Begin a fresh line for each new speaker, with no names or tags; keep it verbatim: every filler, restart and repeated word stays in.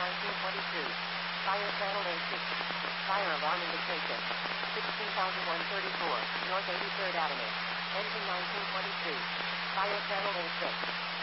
nineteen twenty-two. Fire channel A six. Fire alarm indication. sixteen thousand one hundred thirty-four, North eighty-third Avenue. Engine nineteen twenty-three. Fire channel A six.